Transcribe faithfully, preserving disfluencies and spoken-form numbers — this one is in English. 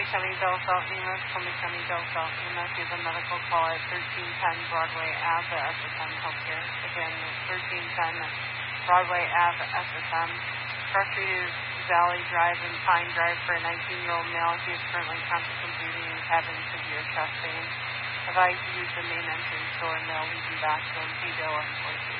County, Del South, Nemus, Comey County, Del South, Nemus. You have a medical call at thirteen ten Broadway Ave at S S M Healthcare. Again, thirteen ten Broadway Ave at S S M. Car treated Valley Drive and Pine Drive for a nineteen-year-old male. He is currently conscious of breathing and having severe chest pain. Advise you use the main entrance door and they'll lead you back to Detail, unfortunately.